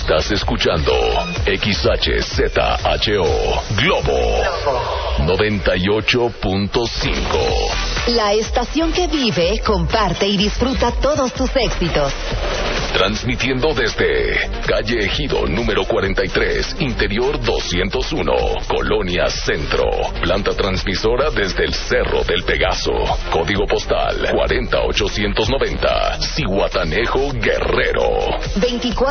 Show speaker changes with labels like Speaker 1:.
Speaker 1: Estás escuchando XHZHO Globo 98.5.
Speaker 2: La estación que vive, comparte y disfruta todos tus éxitos.
Speaker 1: Transmitiendo desde calle Ejido número 43, interior 201, Colonia Centro. Planta transmisora desde el Cerro del Pegaso. Código postal 40890, Zihuatanejo, Guerrero.
Speaker 2: 24